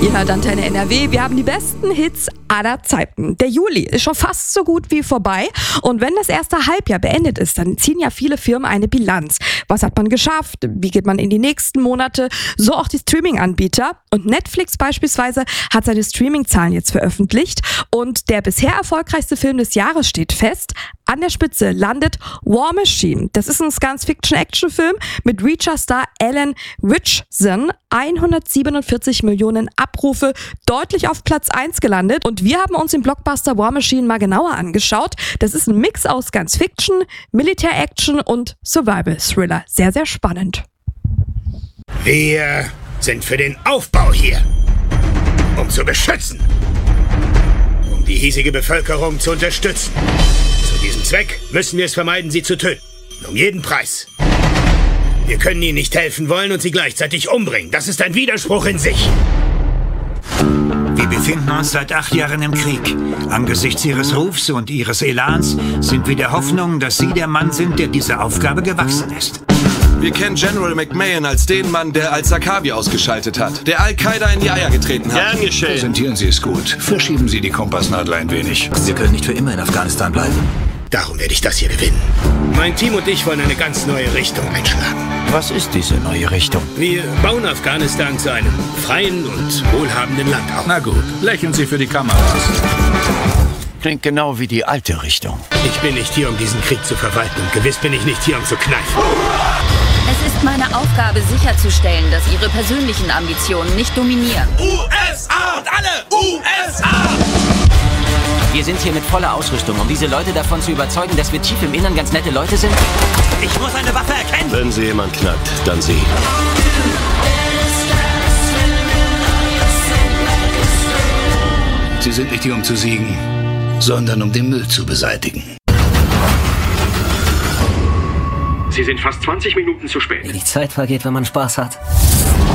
Ihr hört Antenne NRW, wir haben die besten Hits aller Zeiten. Der Juli ist schon fast so gut wie vorbei und wenn das erste Halbjahr beendet ist, dann ziehen ja viele Firmen eine Bilanz. Was hat man geschafft? Wie geht man in die nächsten Monate? So auch die Streaming-Anbieter. Und Netflix beispielsweise hat seine Streaming-Zahlen jetzt veröffentlicht und der bisher erfolgreichste Film des Jahres steht fest. An der Spitze landet War Machine. Das ist ein Science-Fiction-Action-Film mit Reacher-Star Alan Ritchson. 147 Millionen Abrufe, deutlich auf Platz 1 gelandet. Und wir haben uns den Blockbuster War Machine mal genauer angeschaut. Das ist ein Mix aus Science-Fiction, Militär-Action und Survival-Thriller. Sehr, sehr spannend. Wir sind für den Aufbau hier, um zu beschützen, um die hiesige Bevölkerung zu unterstützen. Zu diesem Zweck müssen wir es vermeiden, sie zu töten. Um jeden Preis. Wir können ihnen nicht helfen wollen und sie gleichzeitig umbringen. Das ist ein Widerspruch in sich. Wir befinden uns seit 8 Jahren im Krieg. Angesichts Ihres Rufs und Ihres Elans sind wir der Hoffnung, dass Sie der Mann sind, der dieser Aufgabe gewachsen ist. Wir kennen General McMahon als den Mann, der Al-Zarqawi ausgeschaltet hat, der Al-Qaida in die Eier getreten hat. Gern geschehen. Präsentieren Sie es gut. Verschieben Sie die Kompassnadel ein wenig. Wir können nicht für immer in Afghanistan bleiben. Darum werde ich das hier gewinnen. Mein Team und ich wollen eine ganz neue Richtung einschlagen. Was ist diese neue Richtung? Wir bauen Afghanistan zu einem freien und wohlhabenden Land auf. Na gut, lächeln Sie für die Kameras. Klingt genau wie die alte Richtung. Ich bin nicht hier, um diesen Krieg zu verwalten und gewiss bin ich nicht hier, um zu kneifen. Es ist meine Aufgabe, sicherzustellen, dass Ihre persönlichen Ambitionen nicht dominieren. USA und alle USA! Wir sind hier mit voller Ausrüstung, um diese Leute davon zu überzeugen, dass wir tief im Innern ganz nette Leute sind. Ich muss eine Waffe erkennen! Wenn sie jemand knackt, dann sie. Sie sind nicht hier, um zu siegen, sondern um den Müll zu beseitigen. Sie sind fast 20 Minuten zu spät. Wie die Zeit vergeht, wenn man Spaß hat.